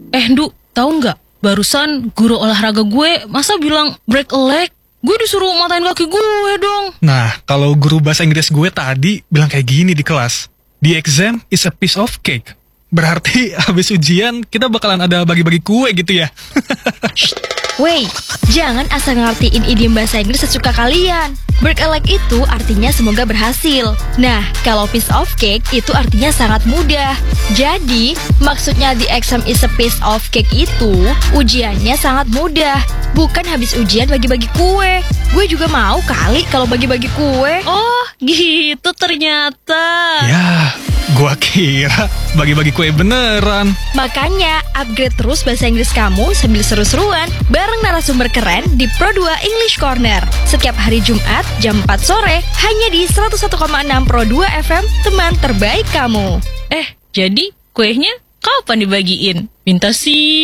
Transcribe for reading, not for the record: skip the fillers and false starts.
Ndu, tahu nggak? Barusan guru olahraga gue masa bilang break a leg? Gue disuruh matain kaki gue dong. Nah, kalau guru bahasa Inggris gue tadi bilang kayak gini di kelas. The exam is a piece of cake. Berarti habis ujian kita bakalan ada bagi-bagi kue gitu ya. Wait, jangan asal ngertiin idiom bahasa Inggris sesuka kalian. Break a leg itu artinya semoga berhasil. Nah, kalau piece of cake itu artinya sangat mudah. Jadi, maksudnya the exam is a piece of cake itu ujiannya sangat mudah. Bukan habis ujian bagi-bagi kue. Gue juga mau kali kalau bagi-bagi kue. Oh, gitu ternyata. Ya, gua kira bagi-bagi kue beneran. Makanya, upgrade terus bahasa Inggris kamu sambil seru-seruan bareng narasumber keren di Pro2 English Corner. Setiap hari Jumat jam 4 sore hanya di 101,6 Pro2 FM, teman terbaik kamu. Jadi kuenya kapan dibagiin? Minta sih.